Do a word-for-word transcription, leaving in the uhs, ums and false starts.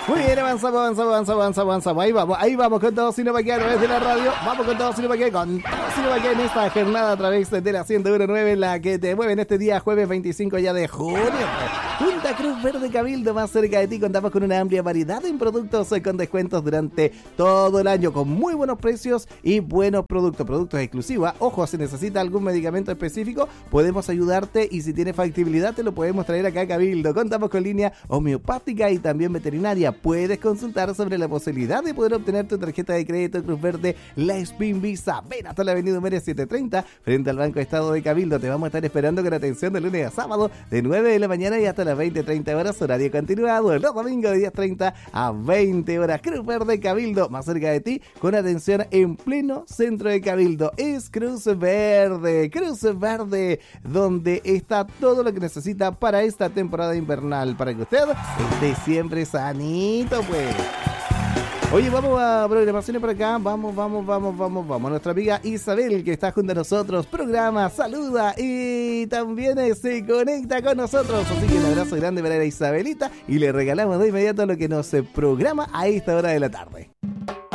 Muy bien, avanzamos, avanzamos, avanzamos, avanzamos, avanzamos. Ahí vamos, ahí vamos con todo Sinopaquia a través de la radio. Vamos con todo Sinopaquia, con todo Sinopaquia en esta jornada a través de la ciento uno punto nueve, la que te mueve en este día jueves veinticinco ya de junio. Junta Cruz Verde Cabildo, más cerca de ti. Contamos con una amplia variedad en productos con descuentos durante todo el año, con muy buenos precios y buenos productos, productos exclusivos. Ojo, si necesita algún medicamento específico, podemos ayudarte y si tiene factibilidad te lo podemos traer acá a Cabildo. Contamos con línea homeopática y también veterinaria. Puedes consultar sobre la posibilidad de poder obtener tu tarjeta de crédito Cruz Verde, la Spin Visa. Ven hasta la avenida Humere setecientos treinta, frente al Banco de Estado de Cabildo. Te vamos a estar esperando con atención de lunes a sábado, de nueve de la mañana y hasta las veinte treinta horas, horario continuado. Los domingos de diez treinta a veinte horas. Cruz Verde Cabildo, más cerca de ti, con atención en pleno centro de Cabildo. Es Cruz Verde, Cruz Verde, donde está todo lo que necesita para esta temporada invernal, para que usted esté siempre sanito, pues. Oye, vamos a programaciones por acá. Vamos, vamos, vamos, vamos, vamos. Nuestra amiga Isabel, que está junto a nosotros, programa, saluda y también se conecta con nosotros. Así que un abrazo grande para la Isabelita y le regalamos de inmediato lo que nos programa a esta hora de la tarde.